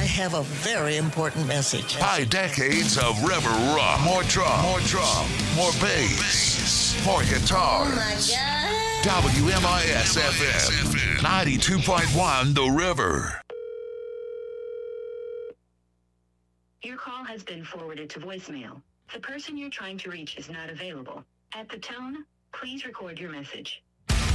I have a very important message. 5 decades of river rock. More drum, more bass, more guitar. Oh my God. WMIS FM 92.1 The River. Your call has been forwarded to voicemail. The person you're trying to reach is not available. At the tone, please record your message.